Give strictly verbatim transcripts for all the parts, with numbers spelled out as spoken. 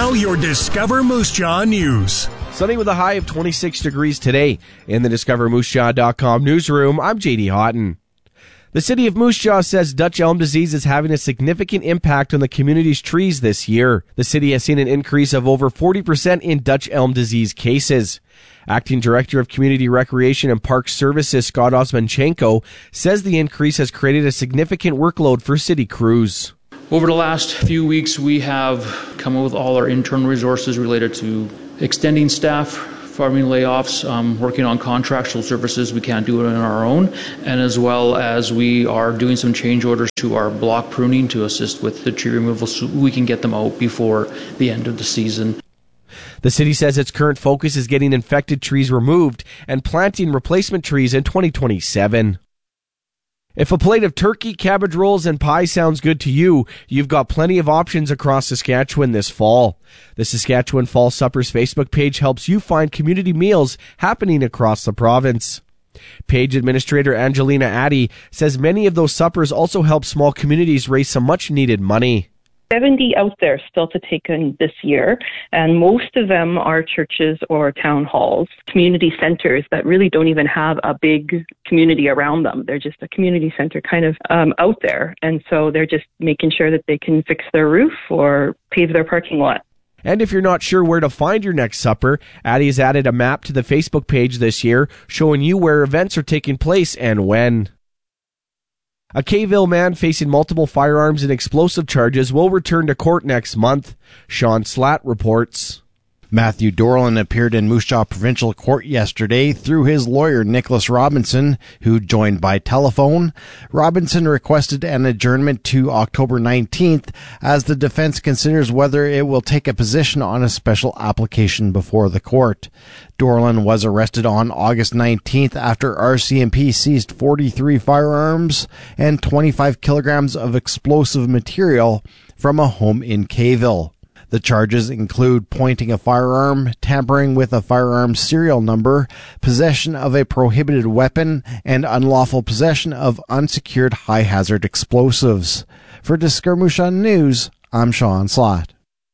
Now your Discover Moose Jaw news. Sunny with a high of twenty-six degrees today. In the Discover Moose Jaw dot com newsroom, I'm J D Houghton. The city of Moose Jaw says Dutch elm disease is having a significant impact on the community's trees this year. The city has seen an increase of over forty percent in Dutch elm disease cases. Acting Director of Community Recreation and Park Services Scott Osmanchenko says the increase has created a significant workload for city crews. Over the last few weeks, we have come up with all our internal resources related to extending staff, farming layoffs, um, working on contractual services we can't do it on our own, and as well as we are doing some change orders to our block pruning to assist with the tree removal so we can get them out before the end of the season. The city says its current focus is getting infected trees removed and planting replacement trees in twenty twenty-seven. If a plate of turkey, cabbage rolls, and pie sounds good to you, you've got plenty of options across Saskatchewan this fall. The Saskatchewan Fall Suppers Facebook page helps you find community meals happening across the province. Page Administrator Angelina Addy says many of those suppers also help small communities raise some much-needed money. seventy out there still to take in this year, and most of them are churches or town halls, community centers that really don't even have a big community around them. They're just a community center kind of um, out there, and so they're just making sure that they can fix their roof or pave their parking lot. And if you're not sure where to find your next supper, Addie has added a map to the Facebook page this year showing you where events are taking place and when. A Kayville man facing multiple firearms and explosive charges will return to court next month. Sean Slatt reports. Matthew Dorland appeared in Moose Jaw Provincial Court yesterday through his lawyer Nicholas Robinson, who joined by telephone. Robinson requested an adjournment to October nineteenth as the defense considers whether it will take a position on a special application before the court. Dorland was arrested on August nineteenth after R C M P seized forty-three firearms and twenty-five kilograms of explosive material from a home in Kayville. The charges include pointing a firearm, tampering with a firearm serial number, possession of a prohibited weapon, and unlawful possession of unsecured high-hazard explosives. For Discover Moose Jaw News, I'm Sean Slatt.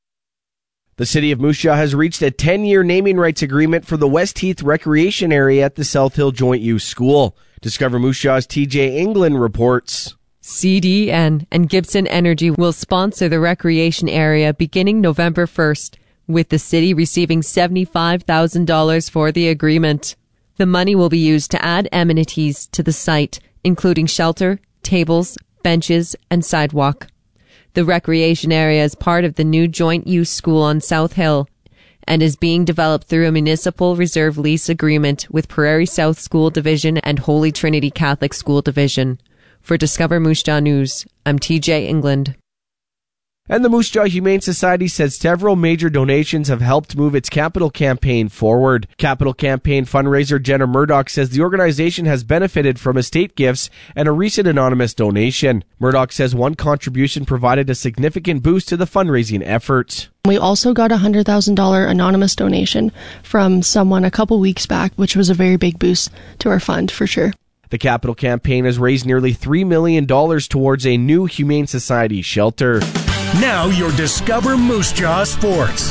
The city of Moose Jaw has reached a ten-year naming rights agreement for the West Heath Recreation Area at the South Hill Joint Use School. Discover Moose Jaw's T J England reports. C D N and Gibson Energy will sponsor the recreation area beginning November first, with the city receiving seventy-five thousand dollars for the agreement. The money will be used to add amenities to the site, including shelter, tables, benches, and sidewalk. The recreation area is part of the new joint use school on South Hill and is being developed through a municipal reserve lease agreement with Prairie South School Division and Holy Trinity Catholic School Division. For Discover Moose Jaw News, I'm T J England. And the Moose Jaw Humane Society says several major donations have helped move its Capital Campaign forward. Capital Campaign fundraiser Jenna Murdoch says the organization has benefited from estate gifts and a recent anonymous donation. Murdoch says one contribution provided a significant boost to the fundraising effort. We also got a one hundred thousand dollars anonymous donation from someone a couple weeks back, which was a very big boost to our fund for sure. The Capital Campaign has raised nearly three million dollars towards a new Humane Society shelter. Now your Discover Moose Jaw Sports.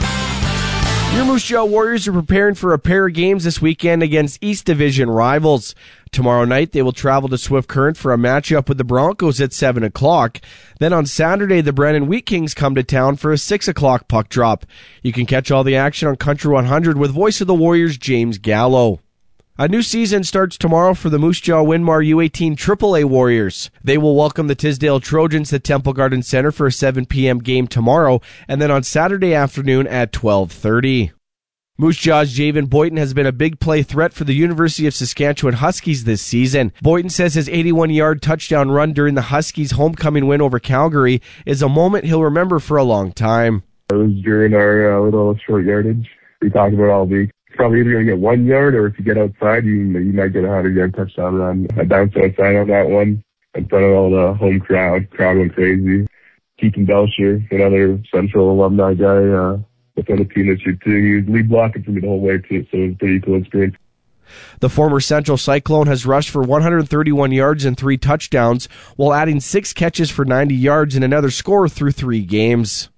Your Moose Jaw Warriors are preparing for a pair of games this weekend against East Division rivals. Tomorrow night, they will travel to Swift Current for a matchup with the Broncos at seven o'clock. Then on Saturday, the Brennan Wheat Kings come to town for a six o'clock puck drop. You can catch all the action on Country one hundred with Voice of the Warriors James Gallo. A new season starts tomorrow for the Moose Jaw Winmar U eighteen triple A Warriors. They will welcome the Tisdale Trojans at Temple Garden Center for a seven p.m. game tomorrow, and then on Saturday afternoon at twelve thirty. Moose Jaw's Javen Boyton has been a big play threat for the University of Saskatchewan Huskies this season. Boyton says his eighty-one-yard touchdown run during the Huskies' homecoming win over Calgary is a moment he'll remember for a long time. It was during our uh, little short yardage. We talked about all week. Probably either going to get one yard, or if you get outside, you you might get a hundred-yard touchdown run. I bounced outside on that one in front of all the home crowd. Crowd went crazy. Keaton Belcher, another Central alumni guy, uh, was on the team this year too. He was lead blocking for me the whole way too, so it was a pretty cool experience. The former Central Cyclone has rushed for one hundred thirty-one yards and three touchdowns, while adding six catches for ninety yards and another score through three games.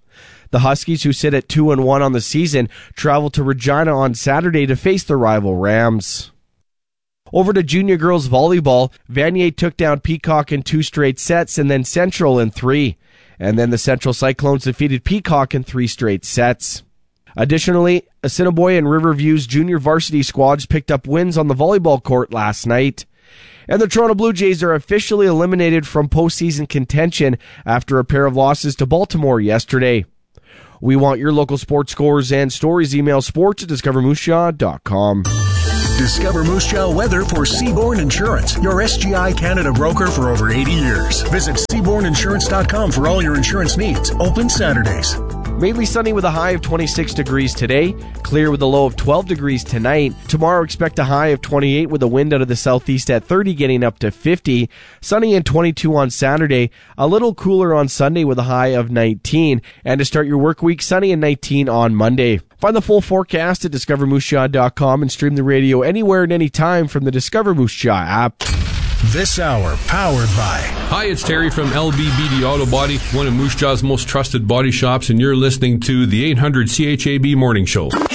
The Huskies, who sit at two and one on the season, travel to Regina on Saturday to face the rival Rams. Over to junior girls volleyball, Vanier took down Peacock in two straight sets and then Central in three. And then the Central Cyclones defeated Peacock in three straight sets. Additionally, Assiniboia and Riverview's junior varsity squads picked up wins on the volleyball court last night. And the Toronto Blue Jays are officially eliminated from postseason contention after a pair of losses to Baltimore yesterday. We want your local sports scores and stories. Email sports at discover moose jaw dot com. Discover Moose Jaw weather for Seabourn Insurance, your S G I Canada broker for over eighty years. Visit seabourn insurance dot com for all your insurance needs. Open Saturdays. Mainly sunny with a high of twenty-six degrees today. Clear with a low of twelve degrees tonight. Tomorrow expect a high of twenty-eight with a wind out of the southeast at thirty, getting up to fifty. Sunny and twenty-two on Saturday. A little cooler on Sunday with a high of nineteen. And to start your work week, sunny and nineteen on Monday. Find the full forecast at discover moose jaw dot com and stream the radio anywhere and anytime from the Discover Moose Jaw app. This hour powered by... Hi, it's Terry from L B B D Auto Body, one of Moose Jaw's most trusted body shops, and you're listening to the eight hundred C H A B Morning Show.